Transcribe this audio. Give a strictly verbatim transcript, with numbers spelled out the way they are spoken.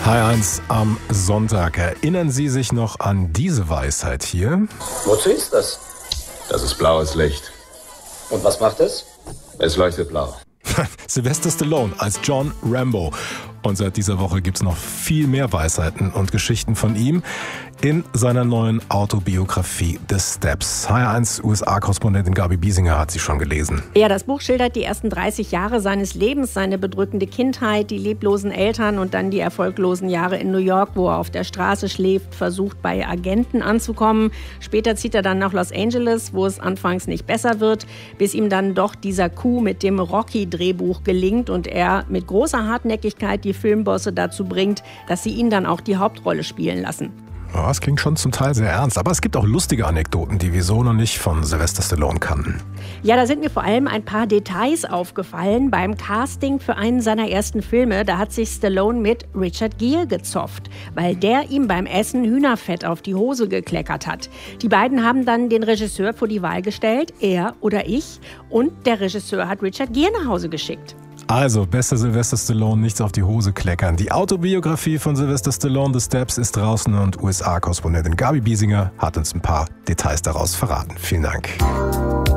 H eins am Sonntag. Erinnern Sie sich noch an diese Weisheit hier? Wozu ist das? Das ist blaues Licht. Und was macht es? Es leuchtet blau. Sylvester Stallone als John Rambo. Und seit dieser Woche gibt es noch viel mehr Weisheiten und Geschichten von ihm in seiner neuen Autobiografie The Steps. H eins U S A-Korrespondentin Gabi Biesinger hat sie schon gelesen. Ja, das Buch schildert die ersten dreißig Jahre seines Lebens, seine bedrückende Kindheit, die leblosen Eltern und dann die erfolglosen Jahre in New York, wo er auf der Straße schläft, versucht bei Agenten anzukommen. Später zieht er dann nach Los Angeles, wo es anfangs nicht besser wird, bis ihm dann doch dieser Coup mit dem Rocky-Drehbuch gelingt und er mit großer Hartnäckigkeit die Filmbosse dazu bringt, dass sie ihn dann auch die Hauptrolle spielen lassen. Ja, das klingt schon zum Teil sehr ernst, aber es gibt auch lustige Anekdoten, die wir so noch nicht von Sylvester Stallone kannten. Ja, da sind mir vor allem ein paar Details aufgefallen beim Casting für einen seiner ersten Filme. Da hat sich Stallone mit Richard Gere gezofft, weil der ihm beim Essen Hühnerfett auf die Hose gekleckert hat. Die beiden haben dann den Regisseur vor die Wahl gestellt, er oder ich, und der Regisseur hat Richard Gere nach Hause geschickt. Also, bester Sylvester Stallone, nichts auf die Hose kleckern. Die Autobiografie von Sylvester Stallone, The Steps, ist draußen und U S A-Korrespondentin Gabi Biesinger hat uns ein paar Details daraus verraten. Vielen Dank.